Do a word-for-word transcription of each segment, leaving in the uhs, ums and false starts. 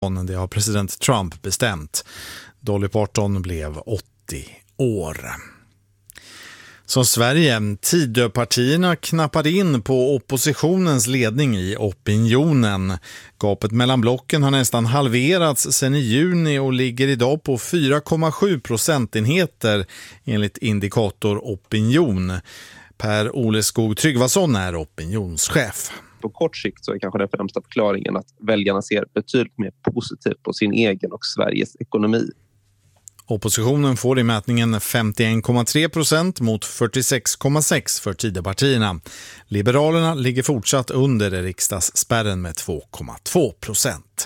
Det har president Trump bestämt. Dolly Parton blev åttio år. Som Sverige, Tidöpartierna knappade in på oppositionens ledning i opinionen. Gapet mellan blocken har nästan halverats sedan i juni och ligger idag på fyra komma sju procentenheter enligt indikator opinion. Per Oleskog Tryggvason är opinionschef. På kort sikt så är kanske den främsta förklaringen att väljarna ser betydligt mer positivt på sin egen och Sveriges ekonomi. Oppositionen får i mätningen femtioen komma tre procent mot fyrtiosex komma sex för Tidöpartierna. Liberalerna ligger fortsatt under riksdagsspärren med två komma två procent.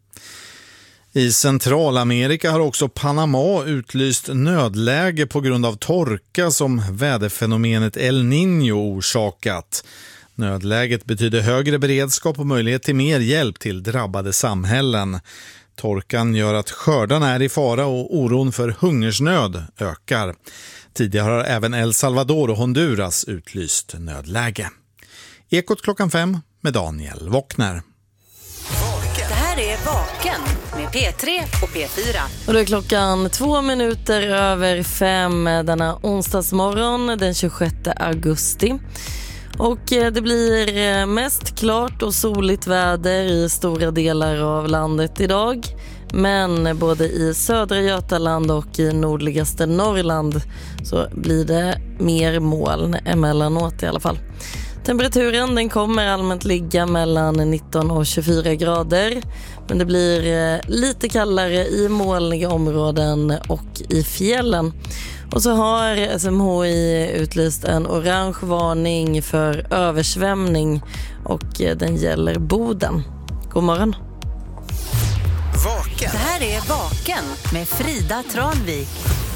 I Centralamerika har också Panama utlyst nödläge på grund av torka som väderfenomenet El Niño orsakat. Nödläget betyder högre beredskap och möjlighet till mer hjälp till drabbade samhällen. Torkan gör att skördarna är i fara och oron för hungersnöd ökar. Tidigare har även El Salvador och Honduras utlyst nödläge. Ekot klockan fem med Daniel Wockner. Det här är Vaken med P tre och P fyra. Och då är klockan två minuter över fem denna onsdagsmorgon den tjugosjätte augusti. Och det blir mest klart och soligt väder i stora delar av landet idag. Men både i södra Götaland och i nordligaste Norrland så blir det mer moln emellanåt i alla fall. Temperaturen den kommer allmänt ligga mellan nitton och tjugofyra grader. Men det blir lite kallare i molniga områden och i fjällen. Och så har S M H I utlyst en orange varning för översvämning och den gäller Boden. God morgon. Vaken. Det här är Vaken med Frida Tranvik.